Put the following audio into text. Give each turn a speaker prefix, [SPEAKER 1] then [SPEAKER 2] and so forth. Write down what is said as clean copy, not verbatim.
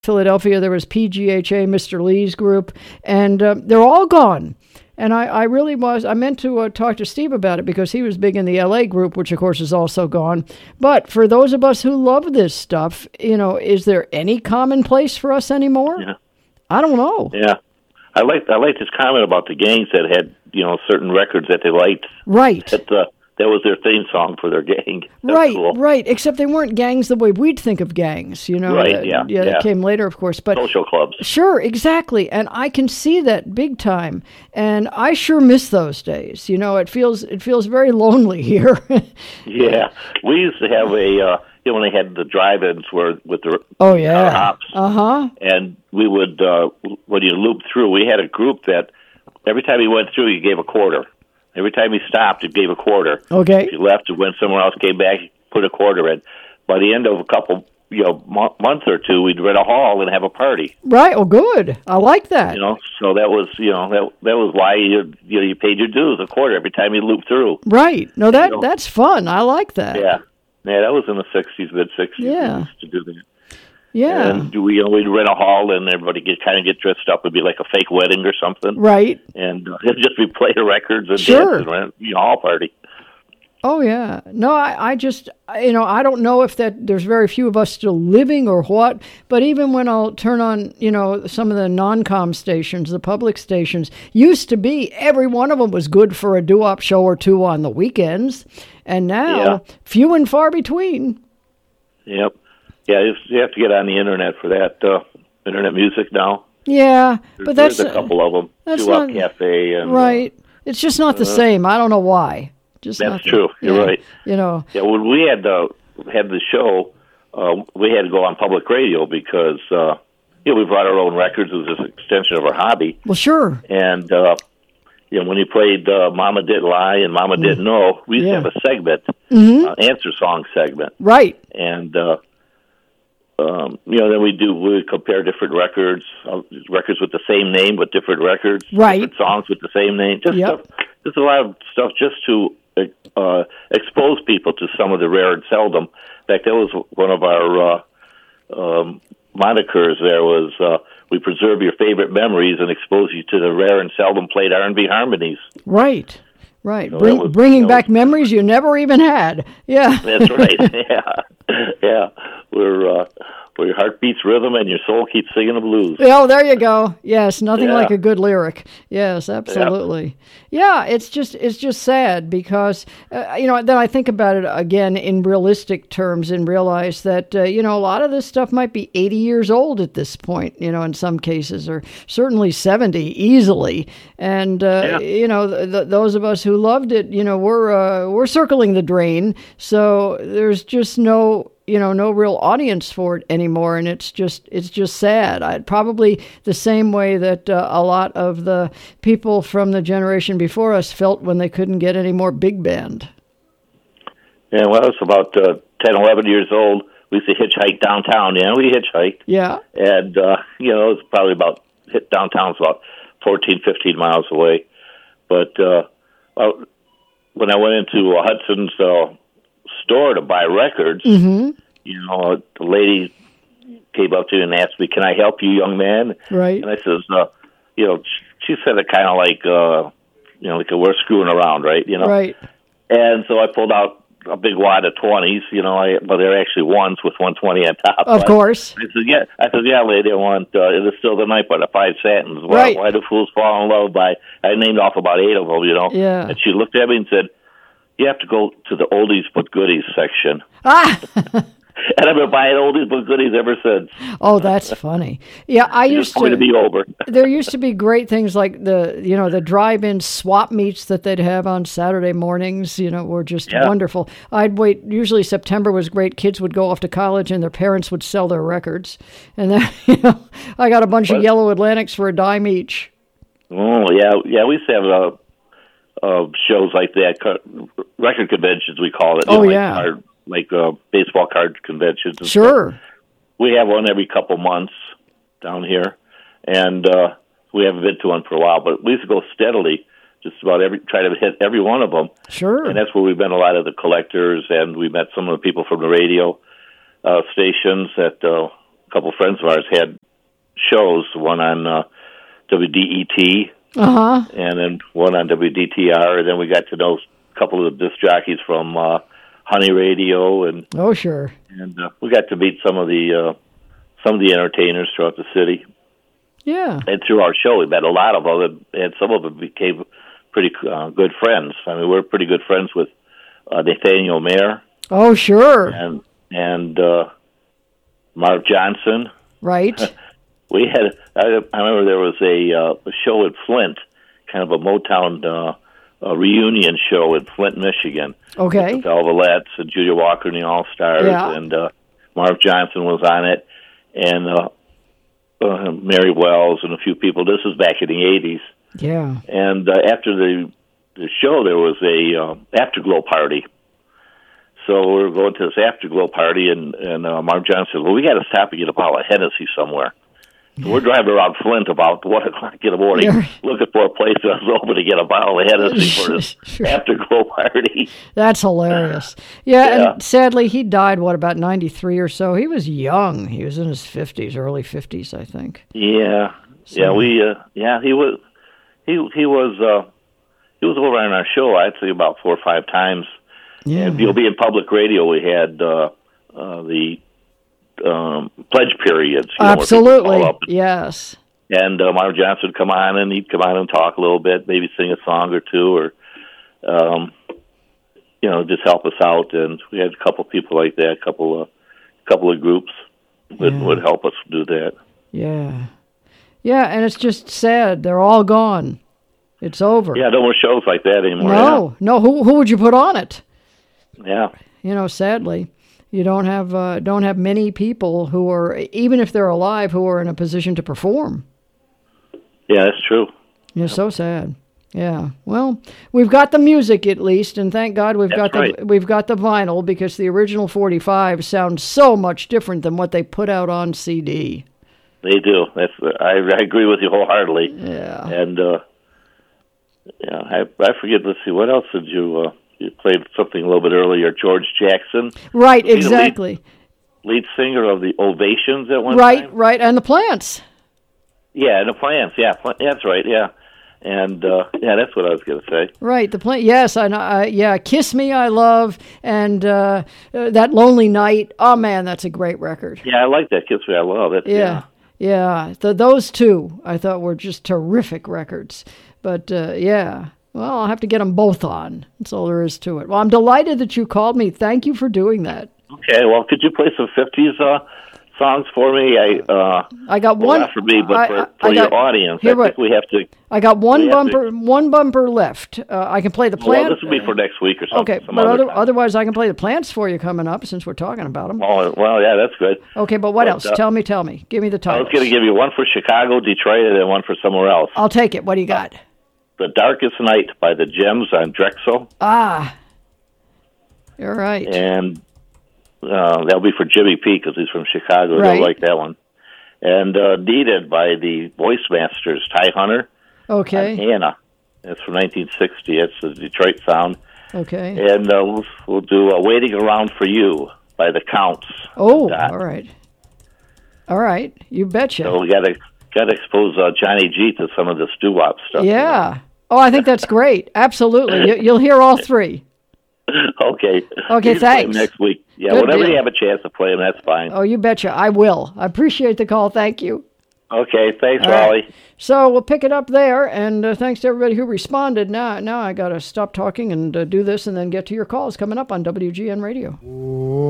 [SPEAKER 1] Philadelphia. There was PGHA, Mr. Lee's group, and they're all gone. And I really was, I meant to talk to Steve about it because he was big in the LA group, which of course is also gone. But for those of us who love this stuff, is there any common place for us anymore?
[SPEAKER 2] Yeah.
[SPEAKER 1] I don't know.
[SPEAKER 2] Yeah. I liked his comment about the gangs that had, certain records that they liked.
[SPEAKER 1] Right.
[SPEAKER 2] That was their theme song for their gang. That's
[SPEAKER 1] right,
[SPEAKER 2] cool.
[SPEAKER 1] Right. Except they weren't gangs the way we'd think of gangs,
[SPEAKER 2] Right, yeah.
[SPEAKER 1] That came later, of course. But
[SPEAKER 2] social clubs.
[SPEAKER 1] Sure, exactly. And I can see that big time. And I sure miss those days. It feels very lonely here.
[SPEAKER 2] Yeah. We used to have when they had the drive-ins with the hops.
[SPEAKER 1] Uh-huh.
[SPEAKER 2] And we would, when you loop through, we had a group that every time he went through, you gave a quarter. Every time he stopped, it gave a quarter.
[SPEAKER 1] Okay.
[SPEAKER 2] If he left and went somewhere else, came back, put a quarter in. By the end of a couple, month or two, we'd rent a hall and have a party.
[SPEAKER 1] Right. Oh, good. I like that.
[SPEAKER 2] So that was, that was why you paid your dues, a quarter every time you looped through.
[SPEAKER 1] Right. No, that's fun. I like that.
[SPEAKER 2] Yeah. Yeah, that was in the 60s, mid-60s.
[SPEAKER 1] Yeah.
[SPEAKER 2] We used to do that.
[SPEAKER 1] Yeah.
[SPEAKER 2] And we'd rent a hall, and everybody get dressed up. It'd be like a fake wedding or something.
[SPEAKER 1] Right.
[SPEAKER 2] And it'd just be play the records and
[SPEAKER 1] sure.
[SPEAKER 2] dance and hall party.
[SPEAKER 1] Oh, yeah. No, I just, I don't know if there's very few of us still living or what, but even when I'll turn on, some of the non-com stations, the public stations, used to be every one of them was good for a doo-wop show or two on the weekends. And now, few and far between.
[SPEAKER 2] Yep. Yeah, you have to get on the internet for that, internet music now.
[SPEAKER 1] Yeah, but
[SPEAKER 2] there's a couple of them. Doo-wop Cafe. And,
[SPEAKER 1] right. It's just not the same. I don't know why.
[SPEAKER 2] That's true. You're right. Yeah, when we had the show, we had to go on public radio because we brought our own records. It was just an extension of our hobby.
[SPEAKER 1] Well, sure.
[SPEAKER 2] And when you played Mama Didn't Lie and Mama Didn't Know, we used to have a segment, answer song segment.
[SPEAKER 1] Right.
[SPEAKER 2] And then we compare different records with the same name, but different records,
[SPEAKER 1] right?
[SPEAKER 2] Different songs with the same name. Just a lot of stuff just to expose people to some of the rare and seldom. In fact, that was one of our monikers. There was we preserve your favorite memories and expose you to the rare and seldom played R&B harmonies.
[SPEAKER 1] Right. Right. Bringing back memories you never even had. Yeah.
[SPEAKER 2] That's right. Yeah. Where your heart beats rhythm and your soul keeps singing the blues.
[SPEAKER 1] Oh, there you go. Yes, nothing like a good lyric. Yes, absolutely. Yeah, it's just sad because then I think about it again in realistic terms and realize that a lot of this stuff might be 80 years old at this point. In some cases, or certainly 70 easily. And those of us who loved it, we're circling the drain. So there's just no real audience for it anymore, and it's just sad. Probably the same way that a lot of the people from the generation before us felt when they couldn't get any more big band.
[SPEAKER 2] Yeah, well, I was about 10, 11 years old. We used to hitchhike downtown. We hitchhiked.
[SPEAKER 1] Yeah.
[SPEAKER 2] And, it was probably downtown's about 14, 15 miles away. But when I went into Hudson's store to buy records, the lady came up to me and asked me, "Can I help you, young man?"
[SPEAKER 1] Right.
[SPEAKER 2] And I says, she said it kind of like, like we're screwing around, right?
[SPEAKER 1] Right.
[SPEAKER 2] And so I pulled out a big wad of 20s, but they're actually ones with 120 on top.
[SPEAKER 1] Of course.
[SPEAKER 2] I said, yeah, lady, I want It Is Still the Night by the Five Satins.
[SPEAKER 1] Right.
[SPEAKER 2] Why Do Fools Fall in Love by, I named off about 8 of them,
[SPEAKER 1] Yeah.
[SPEAKER 2] And she looked at me and said, you have to go to the oldies but goodies section. And I've been buying oldies but goodies ever since.
[SPEAKER 1] Oh, that's funny. Yeah, I used to
[SPEAKER 2] be over.
[SPEAKER 1] There used to be great things like the drive-in swap meets that they'd have on Saturday mornings, were just wonderful. I'd wait, usually September was great. Kids would go off to college and their parents would sell their records. And then, I got a bunch of Yellow Atlantics for a dime each.
[SPEAKER 2] Oh, yeah. We used to have shows like that, record conventions, we call it. Like baseball card conventions. And
[SPEAKER 1] sure.
[SPEAKER 2] Stuff. We have one every couple months down here, and we haven't been to one for a while, but we used to go steadily, just about try to hit every one of them.
[SPEAKER 1] Sure.
[SPEAKER 2] And that's where we met a lot of the collectors, and we met some of the people from the radio stations that couple friends of ours had shows, one on WDET, and then one on WDTR, and then we got to know a couple of the disc jockeys from Honey Radio, and
[SPEAKER 1] sure,
[SPEAKER 2] and we got to meet some of the entertainers throughout the city.
[SPEAKER 1] Yeah,
[SPEAKER 2] and through our show, we met a lot of them, and some of them became pretty good friends. I mean, we're pretty good friends with Nathaniel Mayer.
[SPEAKER 1] Oh, sure,
[SPEAKER 2] and Mark Johnson.
[SPEAKER 1] Right.
[SPEAKER 2] We had. I remember there was a show at Flint, kind of a Motown reunion show in Flint, Michigan.
[SPEAKER 1] Okay.
[SPEAKER 2] With the Velvelettes and Julia Walker and the All Stars, and Mark Johnson was on it, and Mary Wells and a few people. This was back in the 80s.
[SPEAKER 1] Yeah.
[SPEAKER 2] And after the show, there was a afterglow party. So we were going to this afterglow party, and Mark Johnson said, "Well, we got to stop and get a bottle of Hennessy somewhere." So we're driving around Flint about 1 o'clock in the morning, looking for a place that was open to get a bottle of Hennessy for this afterglow party.
[SPEAKER 1] That's hilarious. Yeah, and sadly, he died, about 93 or so? He was young. He was in his 50s, early 50s, I think.
[SPEAKER 2] Yeah. So. Yeah, he was over on our show, I'd say, about 4 or 5 times.
[SPEAKER 1] Yeah.
[SPEAKER 2] And you'll be in public radio. We had the pledge periods.
[SPEAKER 1] Absolutely, yes.
[SPEAKER 2] And Mark Johnson would come on, and he'd come on and talk a little bit, maybe sing a song or two, or just help us out. And we had a couple people like that, a couple of groups would help us do that.
[SPEAKER 1] Yeah, and it's just sad they're all gone. It's over.
[SPEAKER 2] Yeah, no more shows like that anymore.
[SPEAKER 1] No. Who would you put on it?
[SPEAKER 2] Yeah.
[SPEAKER 1] Sadly, you don't have many people who are, even if they're alive, who are in a position to perform.
[SPEAKER 2] Yeah, that's true.
[SPEAKER 1] It's so sad. Yeah. Well, we've got the music at least, and thank God we've got the vinyl, because the original 45 sounds so much different than what they put out on CD.
[SPEAKER 2] They do. I agree with you wholeheartedly.
[SPEAKER 1] Yeah.
[SPEAKER 2] And I forget. Let's see. What else did you? You played something a little bit earlier. George Jackson.
[SPEAKER 1] Right. Exactly.
[SPEAKER 2] Lead singer of the Ovations at one time.
[SPEAKER 1] Right. And the Plants.
[SPEAKER 2] Yeah, and the Plants. Yeah, that's right. Yeah. And that's what I was going to say.
[SPEAKER 1] Right, the Plant. Yes, "Kiss Me, I Love," and "That Lonely Night." Oh man, that's a great record.
[SPEAKER 2] Yeah, I like that "Kiss Me, I Love."
[SPEAKER 1] Yeah. Those two I thought were just terrific records. But well, I'll have to get them both on. That's all there is to it. Well, I'm delighted that you called me. Thank you for doing that.
[SPEAKER 2] Okay. Well, could you play some 50s songs for me?
[SPEAKER 1] I got one.
[SPEAKER 2] Not for me, but for your audience. I think we have to.
[SPEAKER 1] I got one bumper left. I can play the Plants.
[SPEAKER 2] Well, this will be for next week or something.
[SPEAKER 1] Okay, but otherwise I can play the Plants for you coming up, since we're talking about them.
[SPEAKER 2] Oh, well, yeah, that's good.
[SPEAKER 1] Okay, but what else? Tell me. Give me the titles.
[SPEAKER 2] I was going to give you one for Chicago, Detroit, and then one for somewhere else.
[SPEAKER 1] I'll take it. What do you got?
[SPEAKER 2] The Darkest Night by the Gems on Drexel.
[SPEAKER 1] Ah, you're right.
[SPEAKER 2] And that'll be for Jimmy P, because he's from Chicago.
[SPEAKER 1] Right.
[SPEAKER 2] They'll like that one. And Needed by the Voice Masters, Ty Hunter.
[SPEAKER 1] Okay.
[SPEAKER 2] And Hannah. That's from 1960. It's the Detroit sound.
[SPEAKER 1] Okay.
[SPEAKER 2] And we'll do Waiting Around for You by the Counts.
[SPEAKER 1] Oh, all right. You betcha.
[SPEAKER 2] So we got to expose Johnny G to some of this doo-wop stuff.
[SPEAKER 1] Yeah. Oh, I think that's great. Absolutely. You'll hear all three.
[SPEAKER 2] Okay.
[SPEAKER 1] Okay, thanks.
[SPEAKER 2] Next week. Yeah,
[SPEAKER 1] Good
[SPEAKER 2] whenever
[SPEAKER 1] deal.
[SPEAKER 2] you have a chance to play them, that's fine.
[SPEAKER 1] Oh, you betcha. I will. I appreciate the call. Thank you.
[SPEAKER 2] Okay, thanks,
[SPEAKER 1] All
[SPEAKER 2] Wally.
[SPEAKER 1] Right. So we'll pick it up there, and thanks to everybody who responded. Now I got to stop talking and do this, and then get to your calls coming up on WGN Radio.